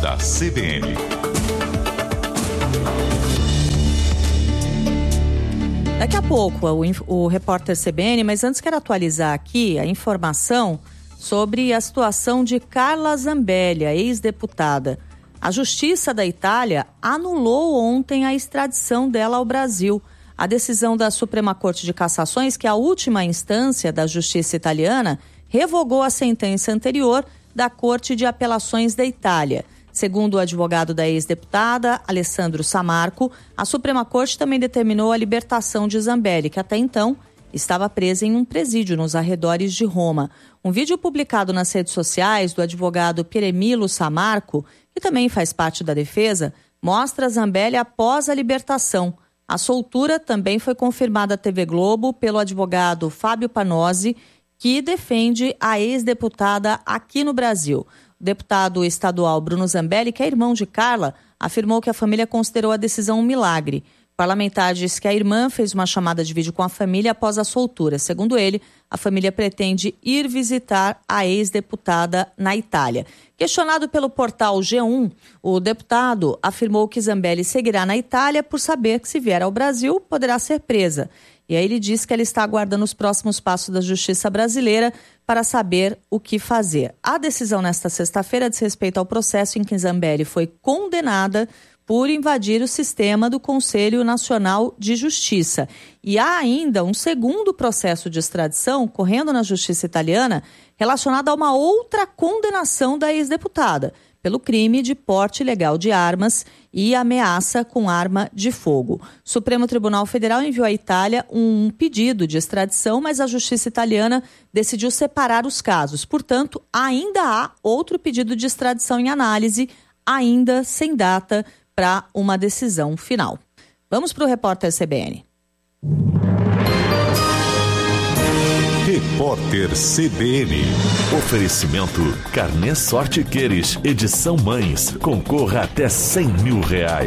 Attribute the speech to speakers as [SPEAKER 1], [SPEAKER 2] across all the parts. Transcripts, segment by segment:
[SPEAKER 1] da CBN.
[SPEAKER 2] Daqui a pouco o repórter CBN, mas antes quero atualizar aqui a informação sobre a situação de Carla Zambelli, a ex-deputada. A Justiça da Itália anulou ontem a extradição dela ao Brasil. A decisão da Suprema Corte de Cassações, que é a última instância da Justiça italiana, revogou a sentença anterior da Corte de Apelações da Itália. Segundo o advogado da ex-deputada, Alessandro Samarco, a Suprema Corte também determinou a libertação de Zambelli, que até então estava presa em um presídio nos arredores de Roma. Um vídeo publicado nas redes sociais do advogado Pieremilo Samarco, que também faz parte da defesa, mostra Zambelli após a libertação. A soltura também foi confirmada à TV Globo pelo advogado Fábio Panozzi, que defende a ex-deputada aqui no Brasil. O deputado estadual Bruno Zambelli, que é irmão de Carla, afirmou que a família considerou a decisão um milagre. O parlamentar disse que a irmã fez uma chamada de vídeo com a família após a soltura. Segundo ele, a família pretende ir visitar a ex-deputada na Itália. Questionado pelo portal G1, o deputado afirmou que Zambelli seguirá na Itália por saber que, se vier ao Brasil, poderá ser presa. E aí ele disse que ela está aguardando os próximos passos da Justiça brasileira para saber o que fazer. A decisão nesta sexta-feira diz respeito ao processo em que Zambelli foi condenada por invadir o sistema do Conselho Nacional de Justiça. E há ainda um segundo processo de extradição correndo na Justiça italiana relacionado a uma outra condenação da ex-deputada pelo crime de porte ilegal de armas e ameaça com arma de fogo. O Supremo Tribunal Federal enviou à Itália um pedido de extradição, mas a Justiça italiana decidiu separar os casos. Portanto, ainda há outro pedido de extradição em análise, ainda sem data para uma decisão final. Vamos para o repórter CBN.
[SPEAKER 1] Repórter CBN.
[SPEAKER 3] Oferecimento Carnê Sorte Queires, edição Mães. Concorra até R$100 mil.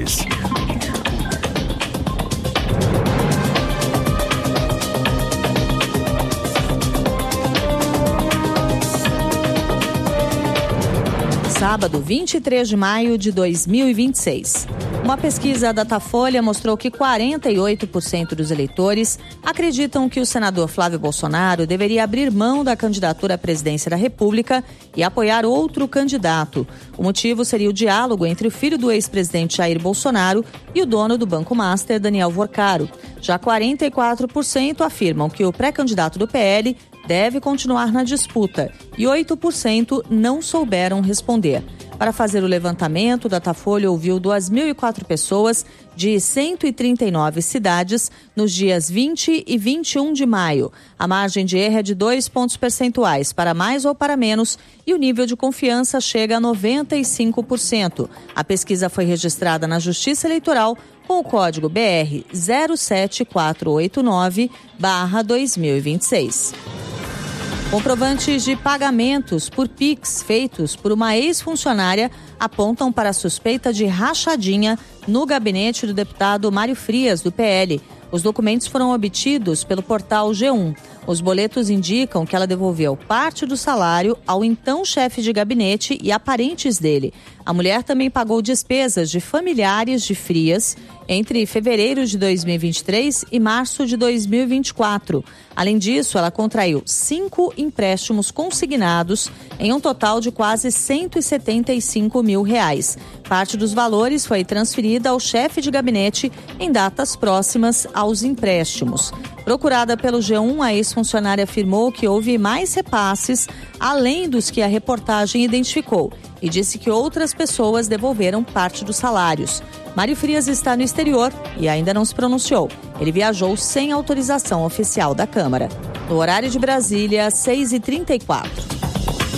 [SPEAKER 2] Sábado, 23 de maio de 2026. Uma pesquisa da Datafolha mostrou que 48% dos eleitores acreditam que o senador Flávio Bolsonaro deveria abrir mão da candidatura à presidência da República e apoiar outro candidato. O motivo seria o diálogo entre o filho do ex-presidente Jair Bolsonaro e o dono do Banco Master, Daniel Vorcaro. Já 44% afirmam que o pré-candidato do PL deve continuar na disputa e 8% não souberam responder. Para fazer o levantamento, o Datafolha ouviu 2.004 pessoas de 139 cidades nos dias 20 e 21 de maio. A margem de erro é de 2 pontos percentuais, para mais ou para menos, e o nível de confiança chega a 95%. A pesquisa foi registrada na Justiça Eleitoral com o código BR 07489/2026. Comprovantes de pagamentos por Pix feitos por uma ex-funcionária apontam para a suspeita de rachadinha no gabinete do deputado Mário Frias, do PL. Os documentos foram obtidos pelo portal G1. Os boletos indicam que ela devolveu parte do salário ao então chefe de gabinete e a parentes dele. A mulher também pagou despesas de familiares de Frias entre fevereiro de 2023 e março de 2024. Além disso, ela contraiu 5 empréstimos consignados em um total de quase R$175 mil. Parte dos valores foi transferida ao chefe de gabinete em datas próximas aos empréstimos. Procurada pelo G1, a ex-funcionária afirmou que houve mais repasses além dos que a reportagem identificou e disse que outras pessoas devolveram parte dos salários. Mário Frias está no exterior e ainda não se pronunciou. Ele viajou sem autorização oficial da Câmara. No horário de Brasília, 6h34.